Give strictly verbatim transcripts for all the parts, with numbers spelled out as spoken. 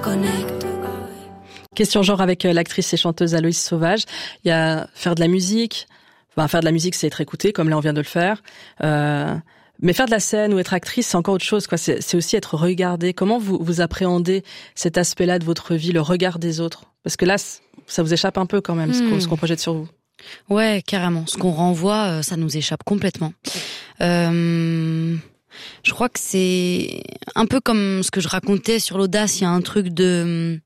reconnecte. Question genre avec l'actrice et chanteuse Aloïs Sauvage. Il y a faire de la musique. Enfin, faire de la musique, c'est être écouté, comme là on vient de le faire. Euh, mais faire de la scène ou être actrice, c'est encore autre chose, quoi. C'est, c'est aussi être regardé. Comment vous, vous appréhendez cet aspect-là de votre vie, le regard des autres? Parce que là, ça vous échappe un peu quand même, hmm. ce, qu'on, ce qu'on projette sur vous. Ouais, carrément. Ce qu'on renvoie, ça nous échappe complètement. Euh, je crois que c'est un peu comme ce que je racontais sur l'audace. Il y a un truc de...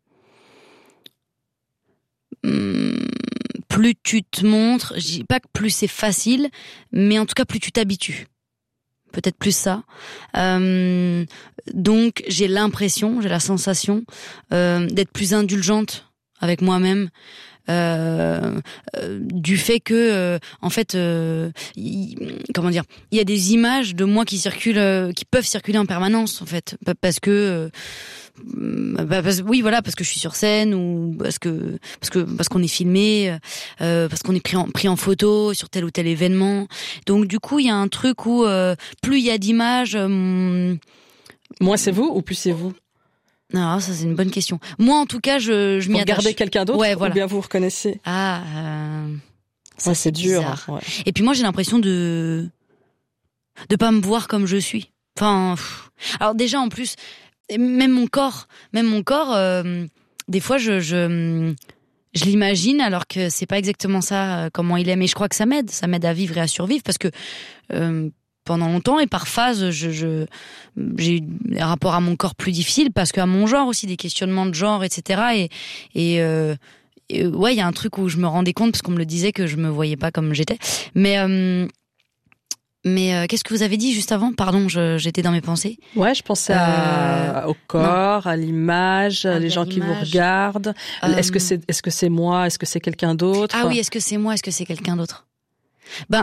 plus tu te montres, je dis pas que plus c'est facile, mais en tout cas plus tu t'habitues. Peut-être plus ça. Euh, donc j'ai l'impression, j'ai la sensation euh, d'être plus indulgente avec moi-même. Euh, euh, du fait que euh, en fait euh, y, comment dire, il y a des images de moi qui circulent, euh, qui peuvent circuler en permanence en fait, parce que euh, Bah, parce, oui voilà parce que je suis sur scène ou parce que parce que parce qu'on est filmé, euh, parce qu'on est pris en pris en photo sur tel ou tel événement. Donc du coup il y a un truc où euh, plus il y a d'images, euh, moins c'est vous ou plus c'est vous? Non, ça c'est une bonne question. Moi en tout cas je je m'y attache. Vous regardez quelqu'un d'autre, ouais, voilà. Ou bien vous vous reconnaissez? Ah euh, ça ouais, c'est, c'est dur. Ouais. Et puis moi j'ai l'impression de de pas me voir comme je suis. Enfin pff. Alors déjà en plus même mon corps, même mon corps, euh, des fois je, je, je l'imagine alors que c'est pas exactement ça euh, comment il est. Mais je crois que ça m'aide, ça m'aide à vivre et à survivre parce que euh, pendant longtemps et par phase, je, je, j'ai eu des rapports à mon corps plus difficiles parce qu'à mon genre aussi, des questionnements de genre, et cetera. Et, et, euh, et ouais, il y a un truc où je me rendais compte parce qu'on me le disait que je me voyais pas comme j'étais. Mais euh, Mais euh, qu'est-ce que vous avez dit juste avant? Pardon, je, j'étais dans mes pensées. Ouais, je pensais à, euh, au corps, non. à l'image, ah, les gens l'image. qui vous regardent. Euh, est-ce que c'est, est-ce que c'est moi? Est-ce que c'est quelqu'un d'autre? Ah oui, est-ce que c'est moi? Est-ce que c'est quelqu'un d'autre? Ben,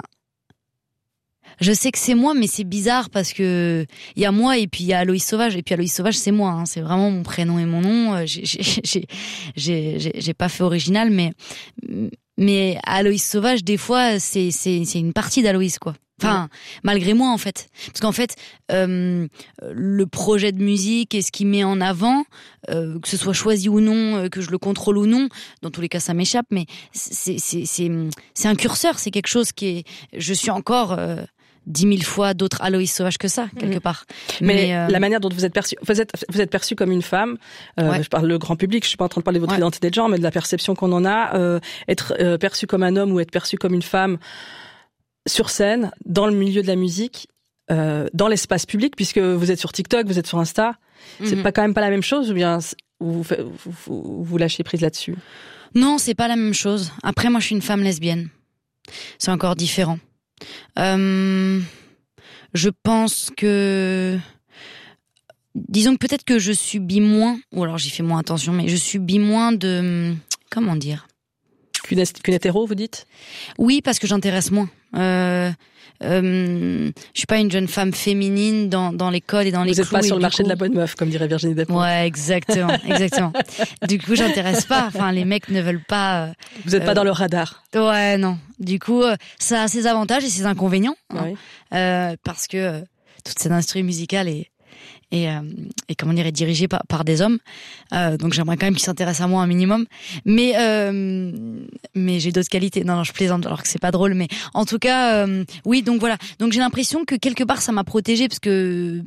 je sais que c'est moi, mais c'est bizarre parce que il y a moi et puis il y a Aloïs Sauvage. Et puis Aloïs Sauvage, c'est moi. Hein, c'est vraiment mon prénom et mon nom. J'ai, j'ai, j'ai, j'ai, j'ai, j'ai pas fait original, mais mais Aloïs Sauvage, des fois, c'est c'est c'est une partie d'Aloïs, quoi. Enfin, ouais. Malgré moi, en fait. Parce qu'en fait, euh, le projet de musique et ce qu'il met en avant, euh, que ce soit choisi ou non, euh, que je le contrôle ou non, dans tous les cas, ça m'échappe, mais c'est, c'est, c'est, c'est un curseur, c'est quelque chose qui est... Je suis encore... Euh, dix mille fois d'autres Aloïs Sauvage que ça, quelque part. Mais, Mais euh... la manière dont vous êtes perçue, vous êtes, vous êtes perçue comme une femme, euh, ouais. je parle le grand public, je suis pas en train de parler de votre ouais. identité de genre, mais de la perception qu'on en a, euh, être euh, perçue comme un homme ou être perçue comme une femme sur scène, dans le milieu de la musique, euh, dans l'espace public, puisque vous êtes sur TikTok, vous êtes sur Insta, mm-hmm. c'est pas quand même pas la même chose, ou bien vous, vous, vous, vous lâchez prise là-dessus? Non, c'est pas la même chose. Après, moi, je suis une femme lesbienne. C'est encore différent. Euh, je pense que, disons que peut-être que je subis moins, ou alors j'y fais moins attention, mais je subis moins de, comment dire, qu'une, qu'une hétéro, vous dites? Oui, parce que j'intéresse moins. Euh, euh, je suis pas une jeune femme féminine dans dans les codes et dans les clous. Vous n'êtes pas sur le marché coup... de la bonne meuf, comme dirait Virginie Despentes. Ouais, exactement, exactement. Du coup, j'intéresse pas. Enfin, les mecs ne veulent pas. Euh, Vous êtes euh... pas dans le radar. Ouais, non. Du coup, euh, ça a ses avantages et ses inconvénients, hein, oui. euh, parce que euh, toute cette industrie musicale est et, euh, et comment dire, est dirigée par, par des hommes. Euh, donc j'aimerais quand même qu'ils s'intéressent à moi un minimum. Mais euh, mais j'ai d'autres qualités. Non, non, je plaisante alors que c'est pas drôle. Mais en tout cas, euh, oui. Donc voilà. Donc j'ai l'impression que quelque part ça m'a protégée parce que.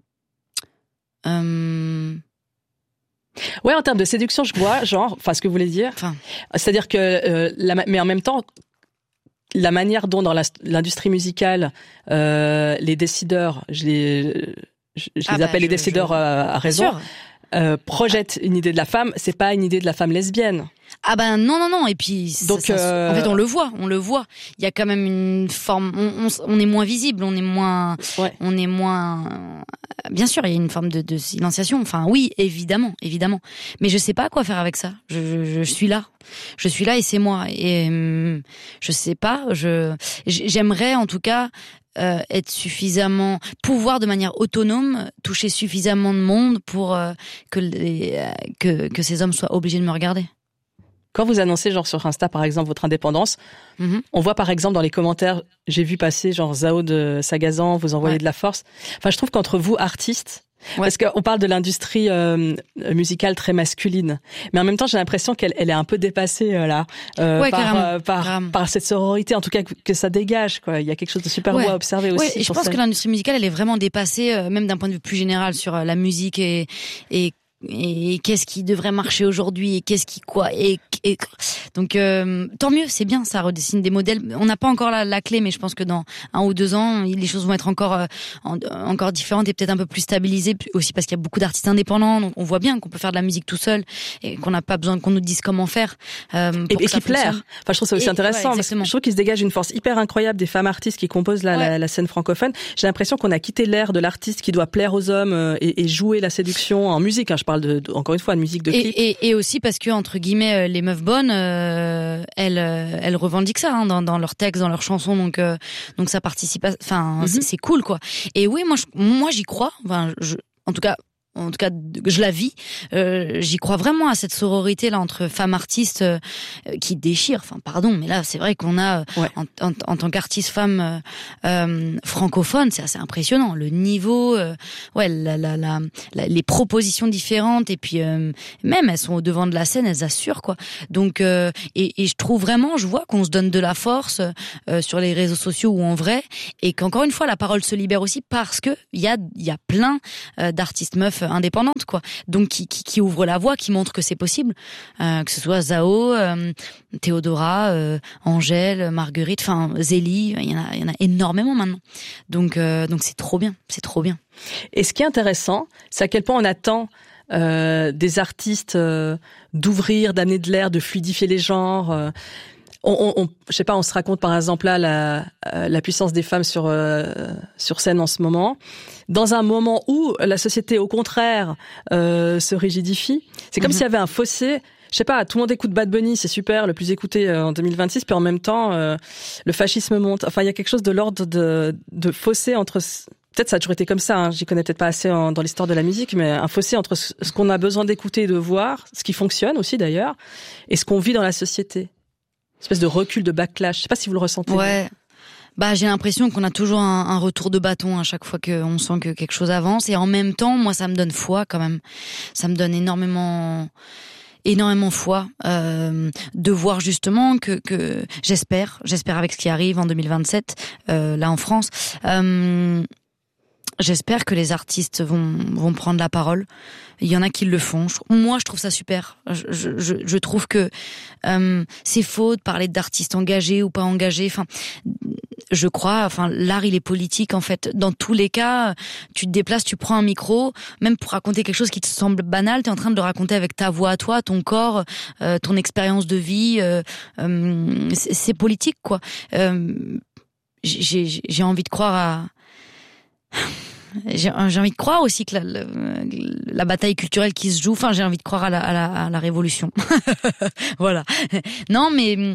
Euh... Ouais, en termes de séduction, je vois, genre, enfin, ce que vous voulez dire. Enfin. C'est-à-dire que, euh, la, mais en même temps, la manière dont dans la, l'industrie musicale, euh, les décideurs, je les, je, je ah les bah, appelle je, les décideurs je... à, à raison, euh, projettent ah. une idée de la femme, c'est pas une idée de la femme lesbienne. Ah ben non non non et puis donc ça, ça, euh... en fait on le voit on le voit il y a quand même une forme on, on, on est moins visible on est moins ouais. on est moins bien sûr il y a une forme de, de silenciation enfin oui évidemment évidemment mais je sais pas quoi faire avec ça je, je, je suis là je suis là et c'est moi et hum, je sais pas je j'aimerais en tout cas euh, être suffisamment pouvoir de manière autonome toucher suffisamment de monde pour euh, que les, euh, que que ces hommes soient obligés de me regarder. quand vous annoncez genre sur Insta par exemple votre indépendance, mm-hmm. on voit par exemple dans les commentaires, j'ai vu passer genre Zao de Sagazan, vous envoyez ouais. de la force. Enfin, je trouve qu'entre vous artistes, ouais. parce qu'on parle de l'industrie euh, musicale très masculine, mais en même temps j'ai l'impression qu'elle elle est un peu dépassée euh, là euh, ouais, par, euh, par par cette sororité, en tout cas que, que ça dégage quoi. Il y a quelque chose de super ouais. beau à observer aussi. Ouais, et je pense scène. que l'industrie musicale elle est vraiment dépassée, euh, même d'un point de vue plus général sur euh, la musique et et et qu'est-ce qui devrait marcher aujourd'hui et qu'est-ce qui quoi et, et donc euh, tant mieux, c'est bien, ça redessine des modèles. On n'a pas encore la, la clé, mais je pense que dans un ou deux ans les choses vont être encore euh, en, encore différentes et peut-être un peu plus stabilisées aussi parce qu'il y a beaucoup d'artistes indépendants, donc on voit bien qu'on peut faire de la musique tout seul et qu'on n'a pas besoin qu'on nous dise comment faire euh, et, et qui plaire. Enfin, je trouve ça aussi et, intéressant ouais, parce que je trouve qu'il se dégage une force hyper incroyable des femmes artistes qui composent la, ouais. la, la scène francophone. J'ai l'impression qu'on a quitté l'ère de l'artiste qui doit plaire aux hommes euh, et, et jouer la séduction en musique, hein, je parle de, de encore une fois de musique de clip. Et, et, et aussi parce que entre guillemets les meufs bonnes, euh, elles, elles revendiquent ça hein, dans, dans leurs textes, dans leurs chansons, donc euh, donc ça participe. Enfin, mm-hmm. c'est, c'est cool quoi. Et oui, moi, je, moi j'y crois. Enfin, je, en tout cas. En tout cas, je la vis. Euh, j'y crois vraiment à cette sororité là entre femmes artistes euh, qui déchirent. Enfin, pardon, mais là, c'est vrai qu'on a ouais. en, en, en tant qu'artiste femme euh, francophone, c'est assez impressionnant. Le niveau, euh, ouais, la, la, la, la, les propositions différentes et puis euh, même elles sont au devant de la scène, elles assurent quoi. Donc, euh, et, et je trouve vraiment, je vois qu'on se donne de la force euh, sur les réseaux sociaux ou en vrai, et qu'encore une fois la parole se libère aussi parce que il y a, il y a plein euh, d'artistes meufs indépendante quoi, donc qui, qui qui ouvre la voie, qui montre que c'est possible, euh, que ce soit Zao, euh, Théodora, euh, Angèle, Marguerite, enfin Zélie, il y en a il y en a énormément maintenant, donc euh, donc c'est trop bien, c'est trop bien. Et ce qui est intéressant, c'est à quel point on attend euh, des artistes euh, d'ouvrir, d'amener de l'air, de fluidifier les genres. Euh, On, on, on, je sais pas, on se raconte par exemple là la, la puissance des femmes sur euh, sur scène en ce moment, dans un moment où la société au contraire euh, se rigidifie. C'est comme mm-hmm. s'il y avait un fossé. Je sais pas, tout le monde écoute Bad Bunny, c'est super, le plus écouté euh, en deux mille vingt-six, puis en même temps euh, le fascisme monte. Enfin, il y a quelque chose de l'ordre de de fossé entre. Peut-être ça a toujours été comme ça, hein, j'y connais peut-être pas assez en, dans l'histoire de la musique, mais un fossé entre ce, ce qu'on a besoin d'écouter et de voir, ce qui fonctionne aussi d'ailleurs, et ce qu'on vit dans la société. Espèce de recul, de backlash. Je sais pas si vous le ressentez. Ouais. Bah, j'ai l'impression qu'on a toujours un, un retour de bâton à chaque fois qu'on sent que quelque chose avance. Et en même temps, moi, ça me donne foi quand même. Ça me donne énormément, énormément foi euh, de voir justement que, que j'espère, j'espère avec ce qui arrive en deux mille vingt-sept, euh, là en France. Euh, J'espère que les artistes vont vont prendre la parole. Il y en a qui le font. Moi, je trouve ça super. Je je je trouve que euh, c'est faux de parler d'artistes engagés ou pas engagés. Enfin, je crois. Enfin, l'art, il est politique en fait. Dans tous les cas, tu te déplaces, tu prends un micro, même pour raconter quelque chose qui te semble banal, t'es en train de le raconter avec ta voix à toi, ton corps, euh, ton expérience de vie. Euh, euh, c'est, c'est politique quoi. Euh, j'ai j'ai envie de croire à J'ai, j'ai envie de croire aussi que la, la, la bataille culturelle qui se joue, enfin j'ai envie de croire à la, à la, à la révolution. Voilà. Non mais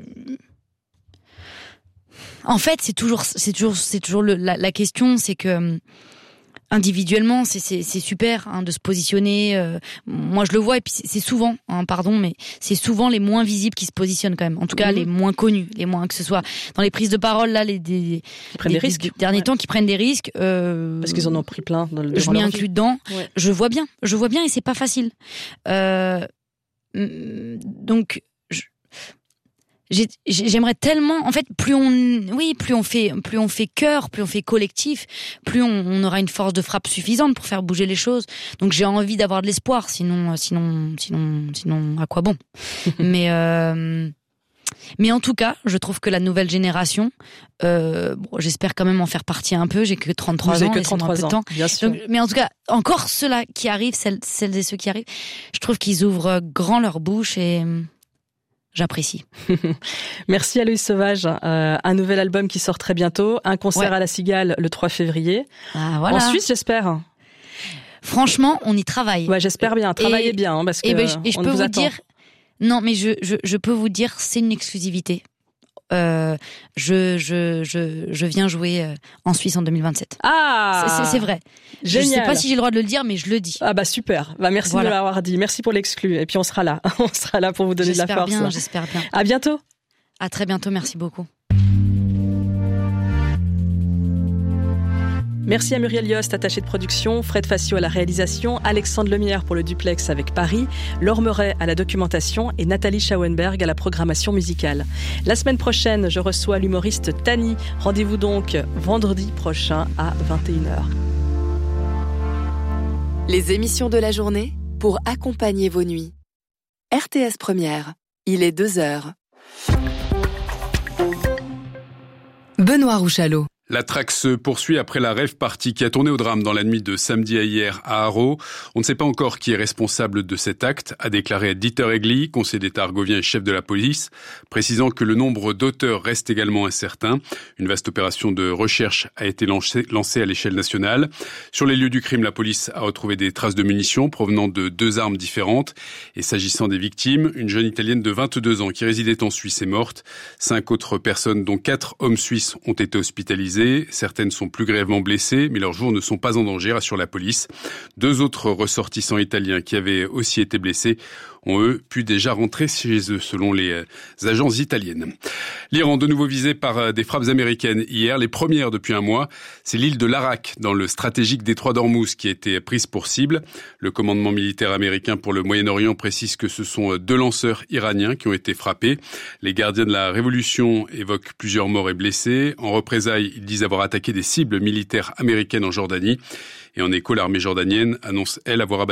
en fait c'est toujours, c'est toujours, c'est toujours le, la, la question, c'est que individuellement, c'est, c'est, c'est super hein, de se positionner. Euh, moi, je le vois et puis c'est, c'est souvent, hein, pardon, mais c'est souvent les moins visibles qui se positionnent quand même. En tout cas, mmh. les moins connus, les moins que ce soit dans les prises de parole là, les des, qui prennent des, des risques. Des derniers ouais. temps, qui prennent des risques. Euh, Parce qu'ils en ont pris plein. Dans le, je m'y inclus dedans. Ouais. Je vois bien, je vois bien et c'est pas facile. Euh, donc. J'ai, j'aimerais tellement, en fait, plus on, oui, plus on fait, plus on fait cœur, plus on fait collectif, plus on, on aura une force de frappe suffisante pour faire bouger les choses. Donc j'ai envie d'avoir de l'espoir, sinon, sinon, sinon, sinon, à quoi bon? Mais, euh, mais en tout cas, je trouve que la nouvelle génération, euh, bon, j'espère quand même en faire partie un peu. J'ai que trente-trois Vous ans, avez que trente-trois un peu ans, de temps. bien sûr. Donc, mais en tout cas, encore ceux-là qui arrivent, celles, celles et ceux qui arrivent, je trouve qu'ils ouvrent grand leur bouche et j'apprécie. Merci Aloïse Sauvage. Euh, un nouvel album qui sort très bientôt. Un concert ouais. à la Cigale le trois février. Ah, voilà. En Suisse, j'espère. Franchement, on y travaille. Ouais, j'espère bien. Travaillez et, bien, hein, parce que et ben, je, et je on peux vous, vous attend. dire, non, mais je, je, je peux vous dire, c'est une exclusivité. euh, je, je, je, je viens jouer euh, en Suisse en deux mille vingt-sept. Ah, c'est, c'est vrai. Génial. Je sais pas si j'ai le droit de le dire, mais je le dis. Ah bah super. Bah merci Voilà. de l'avoir dit. Merci pour l'exclu. Et puis on sera là. On sera là pour vous donner j'espère de la force. Bien, j'espère bien. À bientôt. À très bientôt. Merci beaucoup. Merci à Muriel Yost, attachée de production, Fred Facio à la réalisation, Alexandre Lemierre pour le duplex avec Paris, Laure Meuret à la documentation et Nathalie Schauenberg à la programmation musicale. La semaine prochaine, je reçois l'humoriste Tani. Rendez-vous donc vendredi prochain à vingt et une heures. Les émissions de la journée pour accompagner vos nuits. R T S Première, il est deux heures. Benoît Rouchalot. La traque se poursuit après la rave party qui a tourné au drame dans la nuit de samedi à hier à Haro. On ne sait pas encore qui est responsable de cet acte, a déclaré Dieter Egli, conseiller d'État argovien et chef de la police, précisant que le nombre d'auteurs reste également incertain. Une vaste opération de recherche a été lancée, lancée à l'échelle nationale. Sur les lieux du crime, la police a retrouvé des traces de munitions provenant de deux armes différentes. Et s'agissant des victimes, une jeune Italienne de vingt-deux ans qui résidait en Suisse est morte. Cinq autres personnes, dont quatre hommes suisses, ont été hospitalisées. Certaines sont plus grièvement blessées, mais leurs jours ne sont pas en danger, rassure la police. Deux autres ressortissants italiens qui avaient aussi été blessés ont eux pu déjà rentrer chez eux, selon les agences italiennes. L'Iran, de nouveau visé par des frappes américaines hier, les premières depuis un mois. C'est l'île de l'Arak, dans le stratégique détroit d'Ormuz, qui a été prise pour cible. Le commandement militaire américain pour le Moyen-Orient précise que ce sont deux lanceurs iraniens qui ont été frappés. Les gardiens de la révolution évoquent plusieurs morts et blessés. En représailles, ils disent avoir attaqué des cibles militaires américaines en Jordanie. Et en écho, l'armée jordanienne annonce, elle, avoir abattu